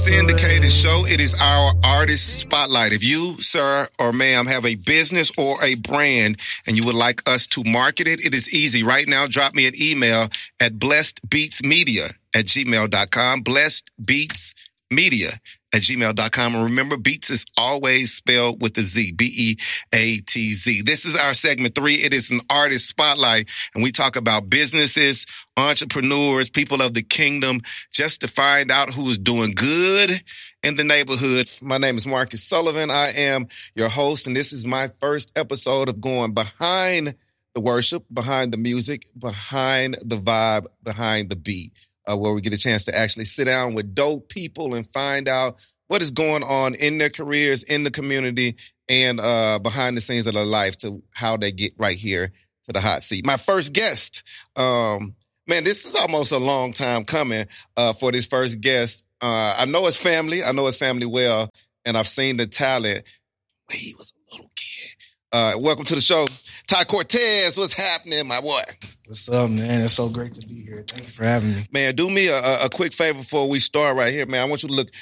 Syndicated show. It is our artist spotlight. If you, sir or ma'am, have a business or a brand and you would like us to market it, it is easy. Right now, drop me an email at blessedbeatsmedia@gmail.com. blessedbeatsmedia@gmail.com. And remember, Beats is always spelled with a Z, Beatz. This is our segment 3. It is an artist spotlight, and we talk about businesses, entrepreneurs, people of the kingdom, just to find out who is doing good in the neighborhood. My name is Marcus Sullivan. I am your host, and this is my first episode of going behind the worship, behind the music, behind the vibe, behind the beat. Where we get a chance to actually sit down with dope people and find out what is going on in their careers, in the community, and behind the scenes of their life to how they get right here to the hot seat. My first guest, man, this is almost a long time coming for this first guest. I know his family. I know his family well, and I've seen the talent when he was a little kid. Welcome to the show, Ty Cortez. What's happening, my boy? What's up, man? It's so great to be here. Thank you for having me. Man, do me a quick favor before we start right here, man. I want you to look